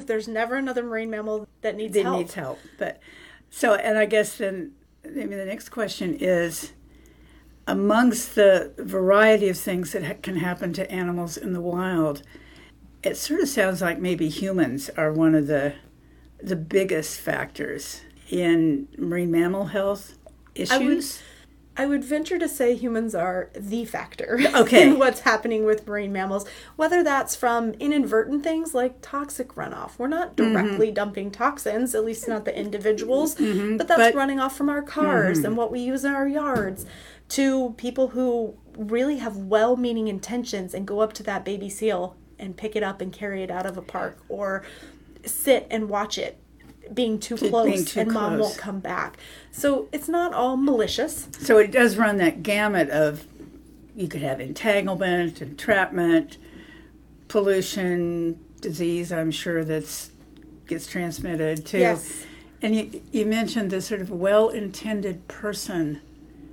if there's never another marine mammal that needs That help. needs help. And I guess then maybe the next question is, amongst the variety of things that can happen to animals in the wild, it sort of sounds like maybe humans are one of the biggest factors in marine mammal health issues. I would venture to say humans are the factor in what's happening with marine mammals, whether that's from inadvertent things like toxic runoff. We're not directly dumping toxins, at least not the individuals, but that's running off from our cars and what we use in our yards, to people who really have well-meaning intentions and go up to that baby seal and pick it up and carry it out of a park, or sit and watch it being too close and mom won't come back. So it's not all malicious. So it does run that gamut of, you could have entanglement, entrapment, pollution, disease, I'm sure gets transmitted too. Yes. And you mentioned this sort of well-intended person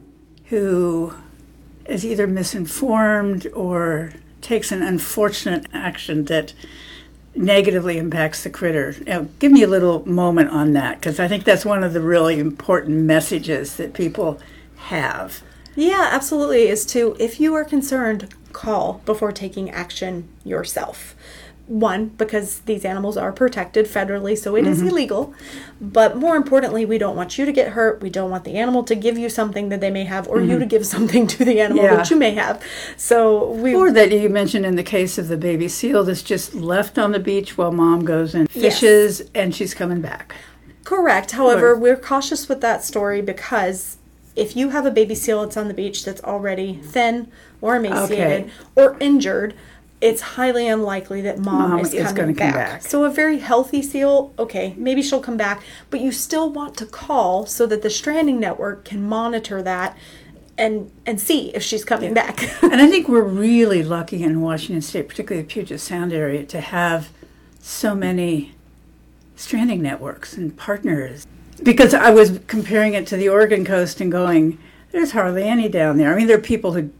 who is either misinformed or takes an unfortunate action that negatively impacts the critter. Now, give me a little moment on that, because I think that's one of the really important messages that people have. Yeah, absolutely. Is to, if you are concerned, call before taking action yourself. One, because these animals are protected federally, so it is illegal. But more importantly, we don't want you to get hurt. We don't want the animal to give you something that they may have, or you to give something to the animal that you may have. Or that you mentioned in the case of the baby seal that's just left on the beach while mom goes and fishes, and she's coming back. Correct. However, we're cautious with that story because if you have a baby seal that's on the beach that's already thin or emaciated or injured, it's highly unlikely that mom is coming back. So a very healthy seal, maybe she'll come back, but you still want to call so that the stranding network can monitor that and see if she's coming back. And I think we're really lucky in Washington State, particularly the Puget Sound area, to have so many stranding networks and partners. Because I was comparing it to the Oregon coast and going, there's hardly any down there. I mean, there are people who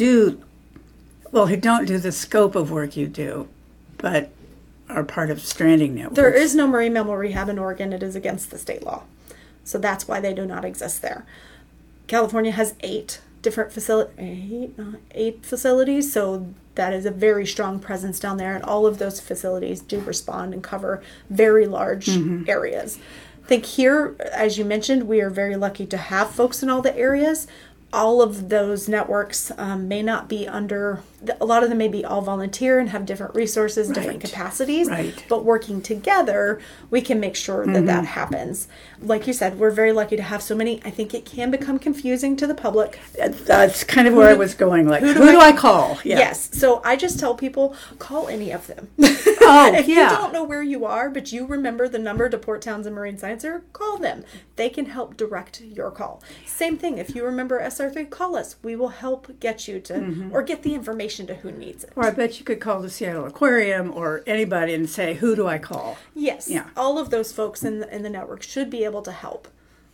don't do the scope of work you do, but are part of stranding networks. There is no marine mammal rehab in Oregon. It is against the state law. So that's why they do not exist there. California has 8 different facilities, so that is a very strong presence down there, and all of those facilities do respond and cover very large areas. I think here, as you mentioned, we are very lucky to have folks in all the areas. All of those networks may not be under, a lot of them may be all volunteer and have different resources, different capacities, but working together, we can make sure that that happens. Like you said, we're very lucky to have so many. I think it can become confusing to the public. That's kind of where I was going, like, who do I call? Yeah. Yes, so I just tell people, call any of them. If you don't know where you are, but you remember the number to Port Townsend Marine Science Center, call them. They can help direct your call. Same thing, if you remember SR3, call us. We will help get you to, or get the information to who needs it. Or I bet you could call the Seattle Aquarium or anybody and say, who do I call? Yes, all of those folks in the network should be able to help.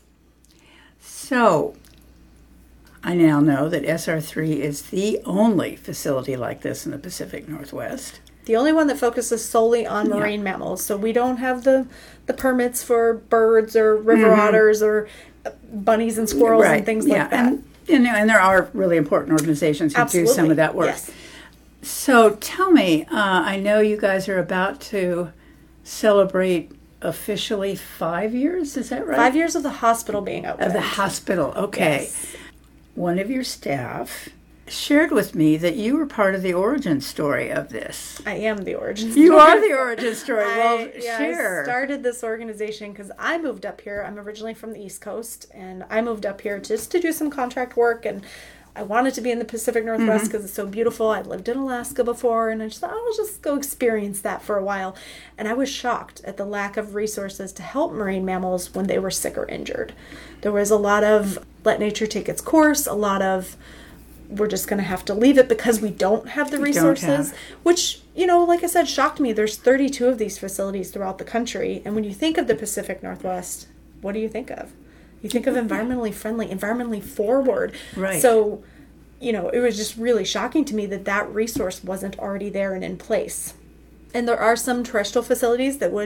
So, I now know that SR3 is the only facility like this in the Pacific Northwest. The only one that focuses solely on marine mammals. So we don't have the permits for birds or river otters or bunnies and squirrels and things like that. And there are really important organizations who do some of that work. Yes. So tell me, I know you guys are about to celebrate officially 5 years, is that right? 5 years of the hospital being open. Of the hospital, okay. Yes. One of your staff shared with me that you were part of the origin story of this. I am the origin story. You are the origin story. Share. I started this organization because I moved up here. I'm originally from the East Coast, and I moved up here just to do some contract work, and I wanted to be in the Pacific Northwest because it's so beautiful. I'd lived in Alaska before, and I just thought, I'll just go experience that for a while. And I was shocked at the lack of resources to help marine mammals when they were sick or injured. There was a lot of let nature take its course, a lot of we're just going to have to leave it because we don't have the resources, which, like I said, shocked me. There's 32 of these facilities throughout the country. And when you think of the Pacific Northwest, what do you think of? You think of environmentally friendly, environmentally forward. Right. So, it was just really shocking to me that resource wasn't already there and in place. And there are some terrestrial facilities that would